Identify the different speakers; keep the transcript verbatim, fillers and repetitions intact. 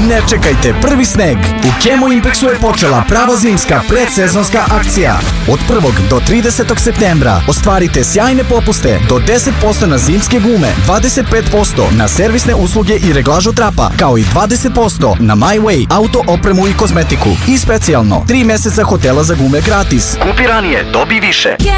Speaker 1: ne čekajte prvi sneg. U Chemo Impexu je počela prava zimska predsezonska akcija. Od prvog do tridesetog septembra ostvarite sjajne popuste do deset posto na zimske gume, dvadeset pet posto na servisne usluge i reglažu trapa, kao i dvadeset posto na My Way, auto opremu i kozmetiku. I specijalno, tri meseca hotela za gume gratis. Kupi ranije, dobi više.